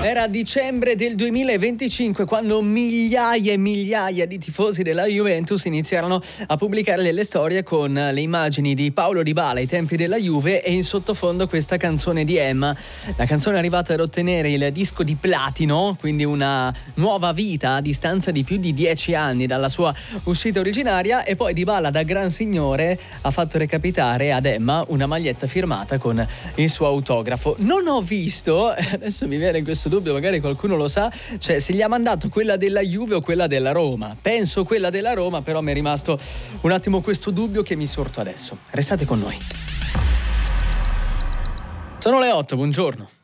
Era dicembre del 2025 quando migliaia e migliaia di tifosi della Juventus iniziarono a pubblicare delle storie con le immagini di Paulo Dybala ai tempi della Juve e in sottofondo questa canzone di Emma. La canzone è arrivata ad ottenere il disco di platino, quindi una nuova vita a distanza di più di 10 anni dalla sua uscita originaria, e poi Dybala da gran signore ha fatto recapitare ad Emma una maglietta firmata con il suo autografo. Non ho visto, adesso mi viene questo dubbio, magari qualcuno lo sa, cioè se gli ha mandato quella della Juve o quella della Roma. Penso quella della Roma, però mi è rimasto un attimo questo dubbio che mi sorto adesso. Restate con noi. Sono le 8, buongiorno.